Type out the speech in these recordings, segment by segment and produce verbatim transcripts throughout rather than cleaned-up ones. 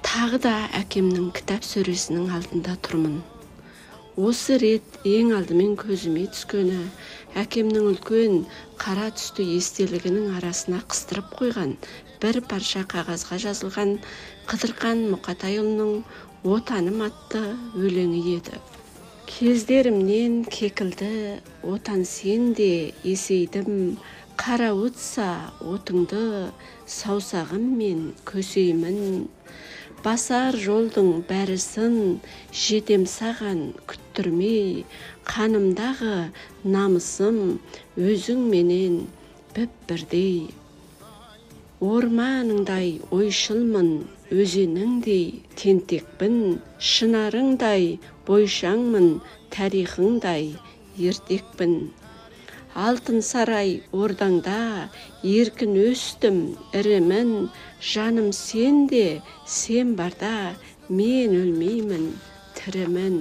Тағы да әкемнің кітап сөресінің алдында тұрмын. Осы рет ең алдымен көзіме түскені әкемнің үлкен қара түсті естелігінің арасына қыстырып қойған бір парша қағазға жазылған Қыдырқан Мұқатайұлының «Отаным» атты өлеңі еді. Кездерімнен кекілді, отан сенде есейдім, қара отса отыңды саусағыммен көсеймін. Басар жолдың бәрісін жетем саған күттірмей, қанымдағы намысым өзің менен бүп-бірдей. Орманыңдай ойшылмын, өзеніңдей тентекпін, шынарыңдай бойшаңмын, тарихыңдай ертекпін. Алтын сарай ордаңда еркін өстім, ірімін, жаным сенде, сен барда мен өлмеймін, тірімін.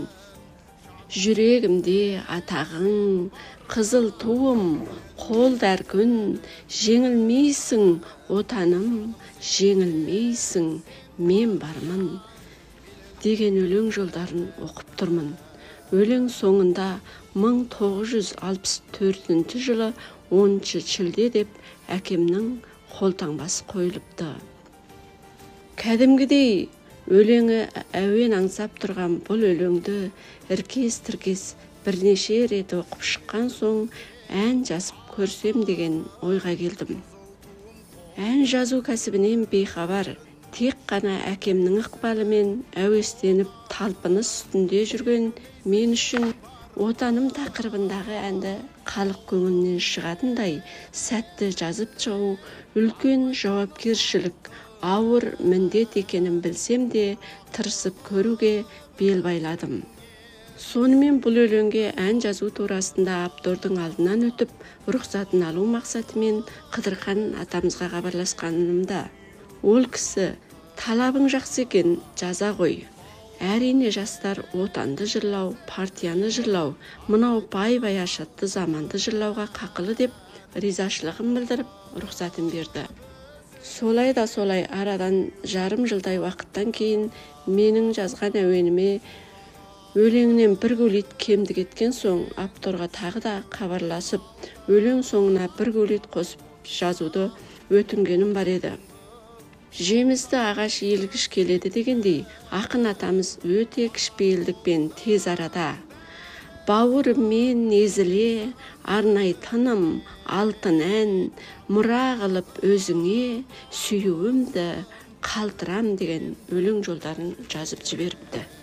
Жүрегімде атағың, қызыл туым, қолдар күн, жеңілмейсің отаным, жеңілмейсің, мен бармын деген өлең жолдарын оқып тұрмын. Өлең соңында мың тоғыз жүз алпыс төртінші жылы оныншы шілде деп әкемнің қолтаңбасы қойылыпты. Кәдімгідей өлеңі әуен аңсап тұрған бұл өлеңді іркес-тіркес бірнеше рет оқып шыққан соң ән жазып көрсем деген ойға келдім. Ән жазу кәсібінен бейхабар, тек қана әкемнің ықпалымен әуестеніп талпыныс үстінде жүрген мен үшін «Отаным» тақырыбындағы әнді халық көңілінен шығатындай сәтті жазып шығу үлкен жауапкершілік, ауыр міндет екенін білсем де тырысып көруге бел байладым. Сонымен бұл өлеңге ән жазу турасында автордың алдынан өтіп, рұқсатын алу мақсатымен Қыдырқан атамызға хабарласқанымда, ол кісі «Талабың жақсы екен, жаза ғой. Әрине жастар отанды жырлау, партияны жырлау, мынау бай-бай ашатты заманды жырлауға қақылы» деп ризашылығын білдіріп, рұқсатын берді. Солай да солай арадан жарым жылдай уақыттан кейін менің жазған әуеніме өлеңінен бір көлет кемдік еткен соң авторға тағы да хабарласып, өлең соңына бір көлет қосып жазуды өтінгенім бар еді. Жемісті ағаш елгіш келеді дегендей, ақын атамыз өте кішіпейілдікпен тез арада «Бауырыммен езіле, арнай тыным, алтын ән, мұра қылып өзіңе, сүйуімді қалтырам» деген өлең жолдарын жазып жіберіпті.